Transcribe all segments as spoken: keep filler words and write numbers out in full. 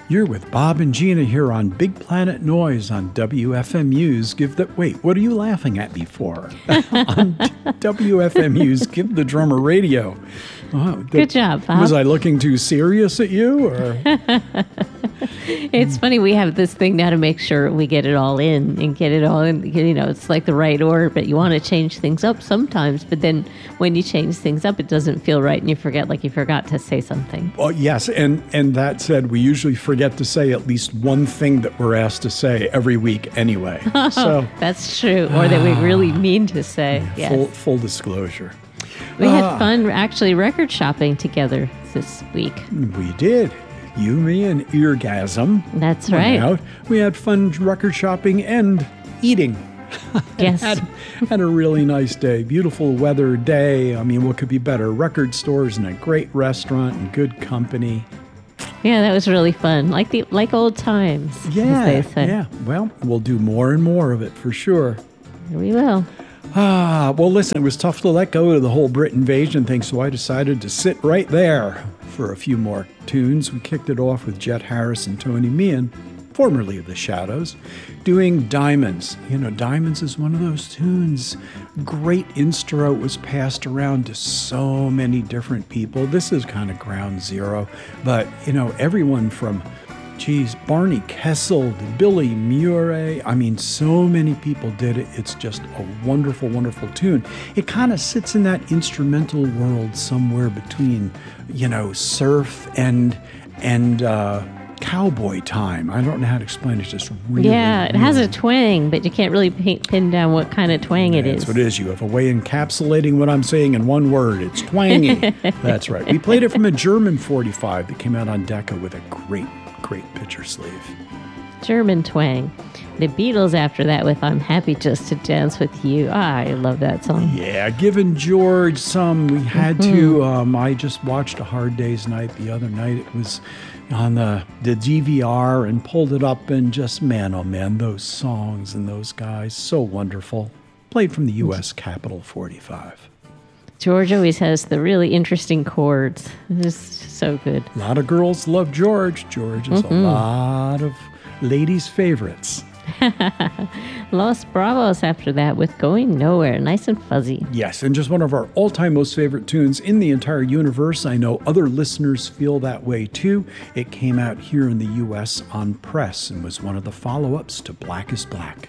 You're with Bob and Gina here on Big Planet Noise on W F M U's Give the... Wait, what are you laughing at me for? On W F M U's Give the Drummer Radio. Oh, that, Good job, Bob. Was I looking too serious at you? Or? It's funny, we have this thing now to make sure we get it all in and get it all in. You know, it's like the right order, but you want to change things up sometimes. But then when you change things up, it doesn't feel right and you forget, like you forgot to say something. Well, yes, and, and that said, we usually forget to say at least one thing that we're asked to say every week anyway. So that's true, or that we really mean to say. Yes. Full, full disclosure. We had Ah. fun actually record shopping together this week. We did. You, me, and Eargasm. That's went right. Out. We had fun record shopping and eating. Yes. had, had a really nice day. Beautiful weather day. I mean, what could be better? Record stores and a great restaurant and good company. Yeah, that was really fun. Like the like old times, Yeah, as they say. yeah. Well, we'll do more and more of it for sure. We will. Ah, well, listen, it was tough to let go of the whole Brit invasion thing, so I decided to sit right there for a few more tunes. We kicked it off with Jet Harris and Tony Meehan, formerly of the Shadows, doing Diamonds. You know, Diamonds is one of those tunes. Great instro. It was passed around to so many different people. This is kind of ground zero, but, you know, everyone from... Geez, Barney Kessel, Billy Murray. I mean, so many people did it. It's just a wonderful, wonderful tune. It kind of sits in that instrumental world somewhere between, you know, surf and and uh, cowboy time. I don't know how to explain it. It's just really, Yeah, it has a really- twang, but you can't really pin, pin down what kind of twang it That's is. what it is. You have a way of encapsulating what I'm saying in one word. It's twangy. That's right. We played it from a German forty-five that came out on Decca with a great, great picture sleeve. German twang. The Beatles after that with I'm Happy Just to Dance With You. Ah, I love that song. Yeah, giving George some. We had to. Um, I just watched A Hard Day's Night the other night. It was on the, the D V R and pulled it up and just, man, oh man, those songs and those guys, so wonderful. Played from the U S Capitol forty-five. George always has the really interesting chords. It's so good. A lot of girls love George. George is a lot of ladies' favorites. Los Bravos after that with Going Nowhere. Nice and fuzzy. Yes, and just one of our all-time most favorite tunes in the entire universe. I know other listeners feel that way too. It came out here in the U S on Press and was one of the follow-ups to Black is Black.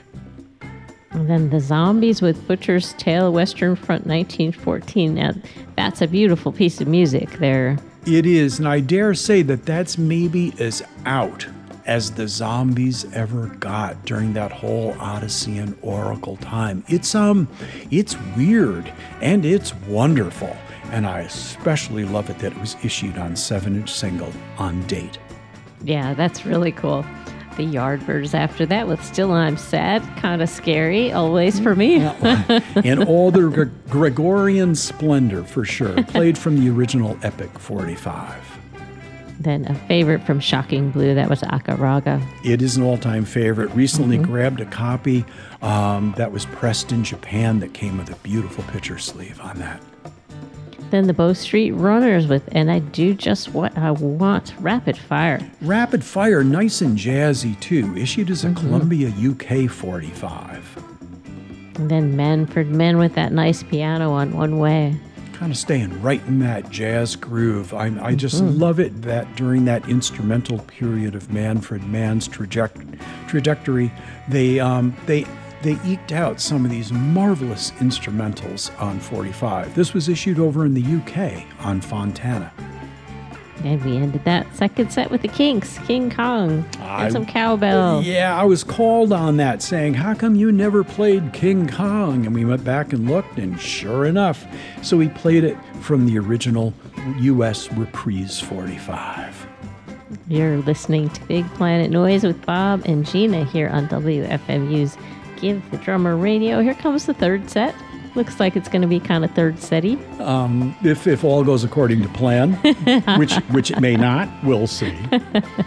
And then the Zombies with Butcher's Tale, Western Front nineteen fourteen. Now, that's a beautiful piece of music there. It is, and I dare say that that's maybe as out as the Zombies ever got during that whole Odyssey and Oracle time. It's um, it's weird and it's wonderful, and I especially love it that it was issued on seven-inch single on Date. Yeah, that's really cool. The Yardbirds after that with Still I'm Sad, kind of scary, always for me. In all their Gre- Gregorian splendor, for sure. Played from the original Epic forty-five. Then a favorite from Shocking Blue, that was Akaraga. It is an all-time favorite. Recently grabbed a copy um, that was pressed in Japan that came with a beautiful picture sleeve on that. Then the Bow Street Runners with And I Do Just What I Want, Rapid Fire. Rapid Fire, nice and jazzy too. Issued as a Columbia U K forty-five. And then Manfred Men with that nice piano on One Way. Kind of staying right in that jazz groove. I, I just love it that during that instrumental period of Manfred Mann's traject- trajectory, they um, they they eked out some of these marvelous instrumentals on forty-five. This was issued over in the U K on Fontana. And we ended that second set with the Kinks, King Kong, I- and some cowbell. Yeah, I was called on that saying, how come you never played King Kong? And we went back and looked, and sure enough. So we played it from the original U S Reprise forty-five. You're listening to Big Planet Noise with Bob and Gina here on W F M U's Give the Drummer Radio. Here comes the third set. Looks like it's going to be kind of third setty. Um, if, if all goes according to plan, which which it may not, we'll see.